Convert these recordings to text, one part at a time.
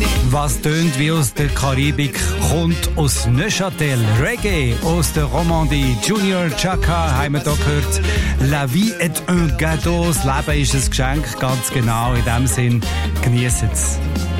Was tönt wie aus der Karibik, kommt aus Neuchâtel. Reggae aus der Romandie. Junior Chaka haben wir hier gehört. La vie est un gâteau. Das Leben ist ein Geschenk, ganz genau. In dem Sinn, geniessen es.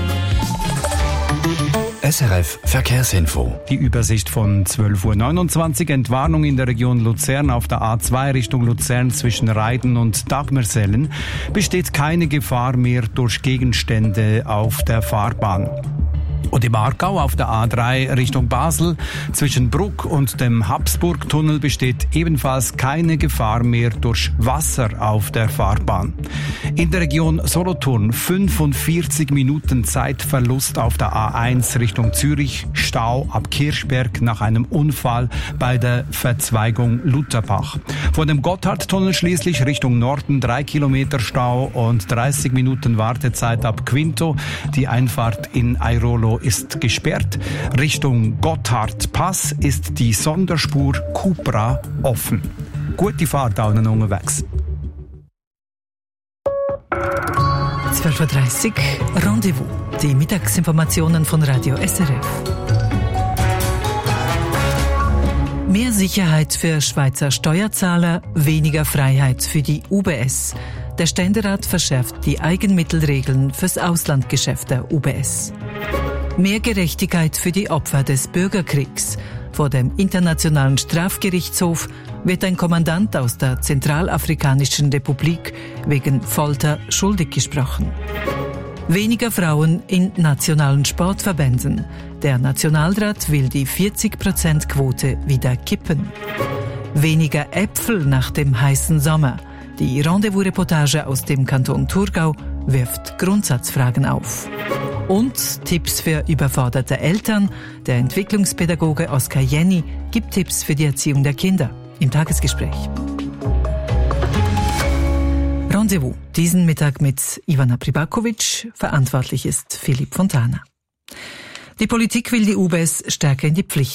SRF Verkehrsinfo. Die Übersicht von 12.29 Uhr. Entwarnung in der Region Luzern auf der A2 Richtung Luzern zwischen Reiden und Dagmersellen. Besteht keine Gefahr mehr durch Gegenstände auf der Fahrbahn. Und im Aargau auf der A3 Richtung Basel zwischen Bruck und dem Habsburgtunnel besteht ebenfalls keine Gefahr mehr durch Wasser auf der Fahrbahn. In der Region Solothurn 45 Minuten Zeitverlust auf der A1 Richtung Zürich, Stau ab Kirchberg nach einem Unfall bei der Verzweigung Lutherbach. Von dem Gotthardtunnel schließlich Richtung Norden 3 Kilometer Stau und 30 Minuten Wartezeit ab Quinto. Die Einfahrt in Airolo ist gesperrt. Richtung Gotthardpass ist die Sonderspur Cupra offen. Gute Fahrt allen unterwegs. 12.30 Uhr Rendezvous. Die Mittagsinformationen von Radio SRF. Mehr Sicherheit für Schweizer Steuerzahler, weniger Freiheit für die UBS. Der Ständerat verschärft die Eigenmittelregeln fürs Auslandgeschäft der UBS. Mehr Gerechtigkeit für die Opfer des Bürgerkriegs. Vor dem Internationalen Strafgerichtshof wird ein Kommandant aus der Zentralafrikanischen Republik wegen Folter schuldig gesprochen. Weniger Frauen in nationalen Sportverbänden. Der Nationalrat will die 40%-Quote wieder kippen. Weniger Äpfel nach dem heißen Sommer. Die Rendezvous-Reportage aus dem Kanton Thurgau wirft Grundsatzfragen auf. Und Tipps für überforderte Eltern. Der Entwicklungspädagoge Oskar Jenny gibt Tipps für die Erziehung der Kinder im Tagesgespräch. Rendezvous, diesen Mittag mit Ivana Pribakovic. Verantwortlich ist Philipp Fontana. Die Politik will die UBS stärker in die Pflicht